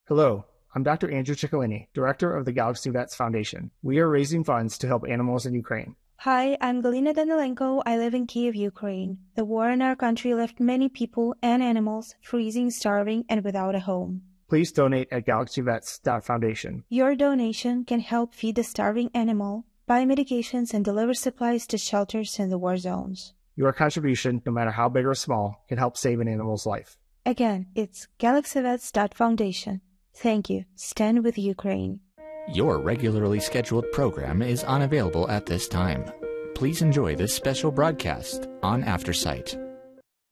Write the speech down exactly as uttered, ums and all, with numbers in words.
Hello, I'm Doctor Andrew Ciccolini, Director of the Galaxy Vets Foundation. We are raising funds to help animals in Ukraine. Hi, I'm Galina Danilenko. I live in Kyiv, Ukraine. The war in our country left many people and animals freezing, starving, and without a home. Please donate at galaxy vets dot foundation. Your donation can help feed the starving animal, buy medications, and deliver supplies to shelters in the war zones. Your contribution, no matter how big or small, can help save an animal's life. Again, it's galaxy vets dot foundation. Thank you. Stand with Ukraine. Your regularly scheduled program is unavailable at this time. Please enjoy this special broadcast on AfterSight.